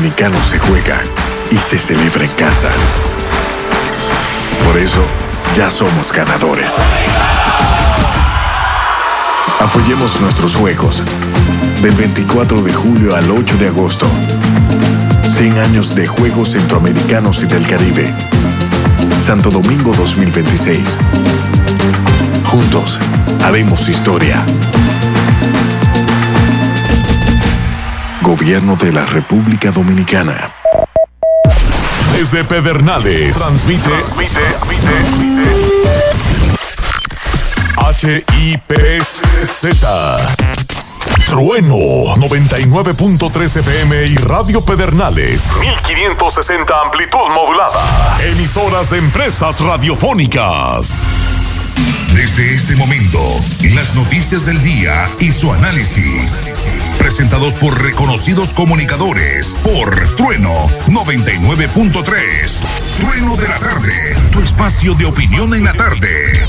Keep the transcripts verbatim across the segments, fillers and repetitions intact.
dominicano se juega y se celebra en casa. Por eso, ya somos ganadores. Apoyemos nuestros juegos. Del veinticuatro de julio al ocho de agosto. cien años de Juegos Centroamericanos y del Caribe. Santo Domingo dos mil veintiséis. Juntos, haremos historia. Gobierno de la República Dominicana. Desde Pedernales, transmite, transmite, transmite, H I P Z. Trueno noventa y nueve punto tres F M y Radio Pedernales mil quinientos sesenta amplitud modulada. Emisoras de empresas radiofónicas. Desde este momento, las noticias del día y su análisis. Presentados por reconocidos comunicadores por Trueno noventa y nueve punto tres. Trueno de la tarde, tu espacio de opinión en la tarde.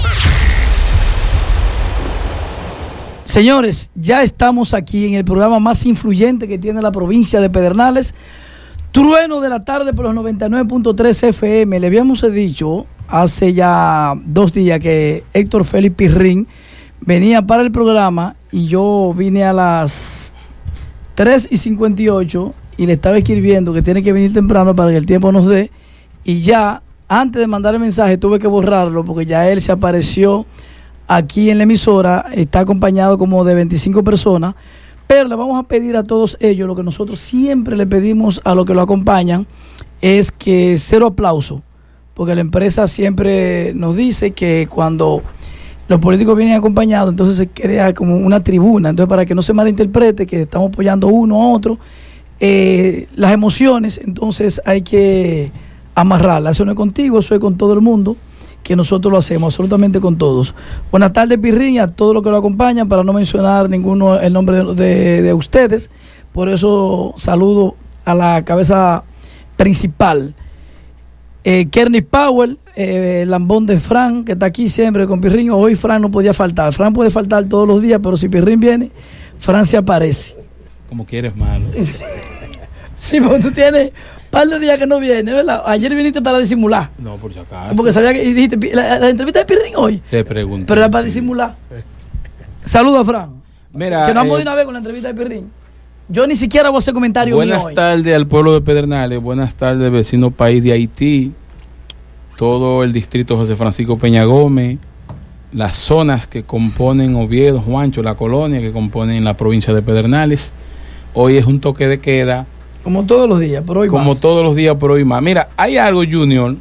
Señores, ya estamos aquí en el programa más influyente que tiene la provincia de Pedernales, Trueno de la tarde por los noventa y nueve punto tres F M. Le habíamos dicho hace ya dos días que Héctor Félix Pirrín venía para el programa y yo vine a las tres y cincuenta y ocho y le estaba escribiendo que tiene que venir temprano para que el tiempo nos dé, y ya antes de mandar el mensaje tuve que borrarlo porque ya él se apareció aquí en la emisora, está acompañado como de veinticinco personas, pero le vamos a pedir a todos ellos lo que nosotros siempre le pedimos a los que lo acompañan, es que cero aplauso, porque la empresa siempre nos dice que cuando los políticos vienen acompañados, entonces se crea como una tribuna, entonces para que no se malinterprete que estamos apoyando uno a otro, eh, las emociones, entonces hay que amarrarlas. Eso no es contigo, eso es con todo el mundo, que nosotros lo hacemos absolutamente con todos. Buenas tardes, Pirrín, y a todos los que lo acompañan, para no mencionar ninguno el nombre de, de, de ustedes. Por eso saludo a la cabeza principal, eh, Kearney Powell, eh, Lambón de Fran, que está aquí siempre con Pirrín. Hoy Fran no podía faltar. Fran puede faltar todos los días, pero si Pirrín viene, Fran se aparece. Como quieres, malo. Sí, porque tú tienes par de días que no viene, ¿verdad? Ayer viniste para disimular. No, por si acaso. Porque sabía que y dijiste, la, la entrevista de Pirrín hoy. Te pregunté. Pero era para disimular. Saludos a Fran. Mira, que no vamos eh, de una vez con la entrevista de Pirrín. Yo ni siquiera voy a hacer comentario mío Buenas hoy. tardes al pueblo de Pedernales, buenas tardes vecino país de Haití, todo el distrito José Francisco Peña Gómez, las zonas que componen Oviedo, Juancho, la colonia que componen la provincia de Pedernales. Hoy es un toque de queda. Como todos los días, pero hoy Como más. todos los días, pero hoy más. Mira, hay algo, Junior.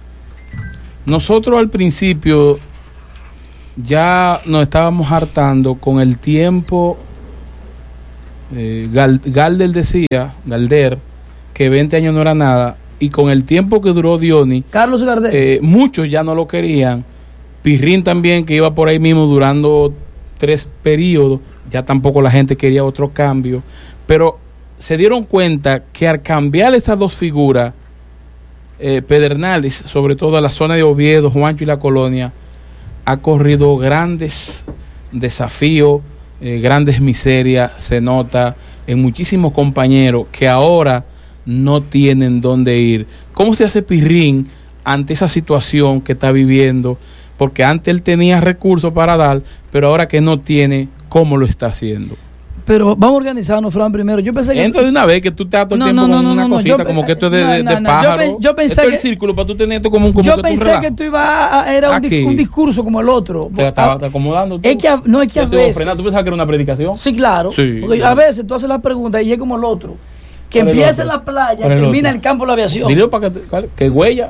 Nosotros al principio ya nos estábamos hartando con el tiempo. Eh, Gal, Galder decía, Galder, que veinte años no era nada. Y con el tiempo que duró Diony, Carlos Gardel, eh, muchos ya no lo querían. Pirrín también, que iba por ahí mismo durando tres periodos, ya tampoco la gente quería otro cambio. Pero se dieron cuenta que al cambiar estas dos figuras, eh, Pedernales, sobre todo la zona de Oviedo, Juancho y la colonia, ha corrido grandes desafíos, eh, grandes miserias, se nota en muchísimos compañeros que ahora no tienen dónde ir. ¿Cómo se hace Pirrín ante esa situación que está viviendo? Porque antes él tenía recursos para dar, pero ahora que no tiene, ¿cómo lo está haciendo? pero vamos a organizarnos, Fran, primero. Yo pensé que... Entra de una vez que tú estás todo el no, tiempo no, con no, una no, cosita, yo, como que esto es de, no, de, no, de no, pájaro. Yo, yo pensé esto que... es el círculo para tú tener esto como un como Yo que pensé que tú ibas a... Era un, dis, un discurso como el otro. Te estás acomodando tú. Es que a, no, es que a veces... ¿Tú pensabas que era una predicación? Sí, claro. Sí, porque claro. A veces tú haces la pregunta y es como el otro. Que empieza en la playa, termina en el campo de la aviación. Dile para que... ¿Qué huella?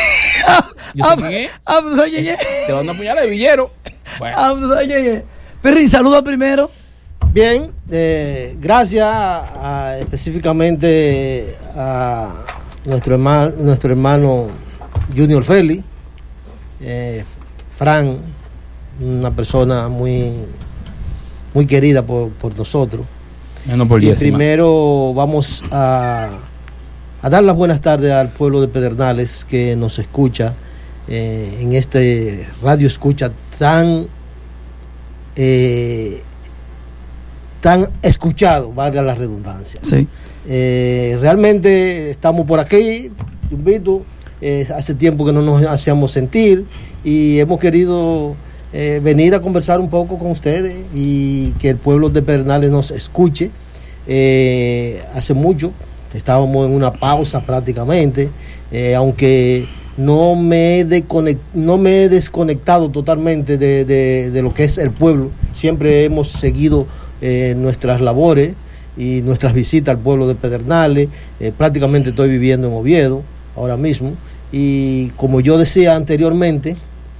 Yo sé quién es. Ah, pues ¿sabes quién es? Te van a apuñalar de villero. Bueno. Ah, pues ¿sabes quién es? Perry, saluda primero. Bien, eh, gracias a, a, específicamente a nuestro hermano, nuestro hermano Junior Félix, eh, Fran, una persona muy, muy querida por, por nosotros. Bueno, por y primero vamos a, a dar las buenas tardes al pueblo de Pedernales que nos escucha eh, en este radio escucha tan eh, tan escuchado, valga la redundancia. Sí. Eh, realmente estamos por aquí, invito, eh, hace tiempo que no nos hacíamos sentir y hemos querido eh, venir a conversar un poco con ustedes y que el pueblo de Pedernales nos escuche. Eh, hace mucho estábamos en una pausa prácticamente, eh, aunque no me, he deconect, no me he desconectado totalmente de, de, de lo que es el pueblo. Siempre hemos seguido eh, nuestras labores y nuestras visitas al pueblo de Pedernales. Eh, prácticamente estoy viviendo en Oviedo ahora mismo y como yo decía anteriormente,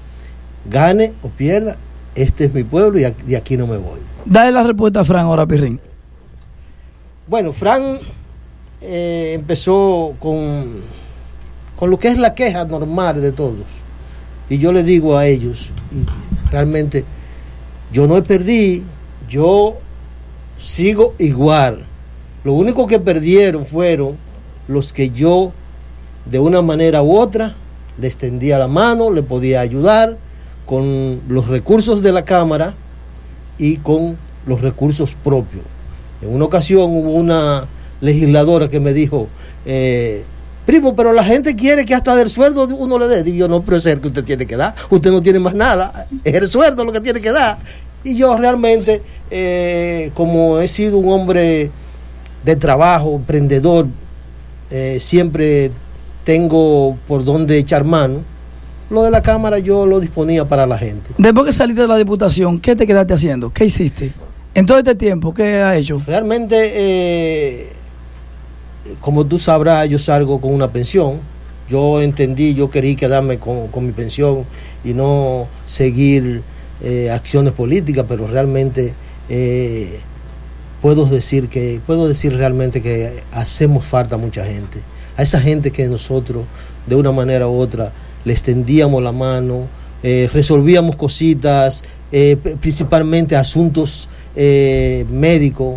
gane o pierda, este es mi pueblo y de aquí no me voy. Dale la respuesta a Fran ahora, Pirrín. Bueno, Fran eh, empezó con, con lo que es la queja normal de todos. Y yo le digo a ellos, y realmente yo no perdí, yo sigo igual. Lo único que perdieron fueron los que yo, de una manera u otra, le extendía la mano, le podía ayudar con los recursos de la Cámara y con los recursos propios. En una ocasión hubo una legisladora que me dijo, eh, primo, pero la gente quiere que hasta del sueldo uno le dé. Digo yo, no, pero es el que usted tiene que dar. Usted no tiene más nada. Es el sueldo lo que tiene que dar. Y yo realmente, eh, como he sido un hombre de trabajo, emprendedor, eh, siempre tengo por dónde echar mano. Lo de la Cámara yo lo disponía para la gente. Después que saliste de la Diputación, ¿qué te quedaste haciendo? ¿Qué hiciste? En todo este tiempo, ¿qué has hecho? Realmente, eh, como tú sabrás, yo salgo con una pensión. Yo entendí, yo quería quedarme con, con mi pensión y no seguir eh, acciones políticas, pero realmente eh, puedo decir que puedo decir realmente que hacemos falta a mucha gente. A esa gente que nosotros, de una manera u otra, le extendíamos la mano, eh, resolvíamos cositas, eh, principalmente asuntos eh, médicos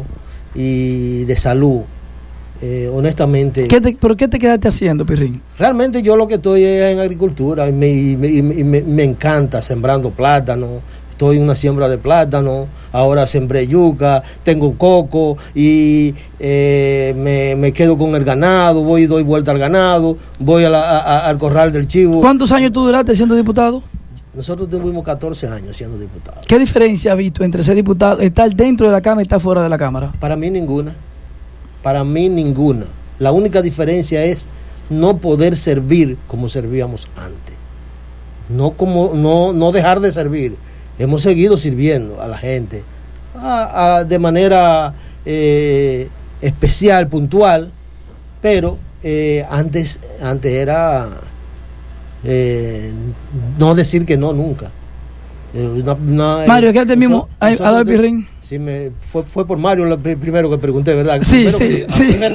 y de salud. Eh, honestamente. ¿Qué te, ¿Pero qué te quedaste haciendo, Pirrín? Realmente yo lo que estoy es en agricultura y me, y me, y me, me encanta sembrando plátano. Estoy en una siembra de plátano, ahora sembré yuca, tengo coco y eh, me, me quedo con el ganado, voy y doy vuelta al ganado, voy a la, a, al corral del chivo. ¿Cuántos años tú duraste siendo diputado? Nosotros tuvimos catorce años siendo diputados. ¿Qué diferencia has visto entre ser diputado, estar dentro de la Cámara y estar fuera de la Cámara? Para mí ninguna, para mí ninguna. La única diferencia es no poder servir como servíamos antes, no, como, no, no dejar de servir. Hemos seguido sirviendo a la gente a, a, de manera eh, especial, puntual, pero eh, antes, antes era eh, no decir que no nunca. Eh, una, una, Mario, quédate mismo. ¿A dar Pirrín? Sí, me, fue, fue por Mario el primero que pregunté, ¿verdad? Sí, Primero sí, que, sí.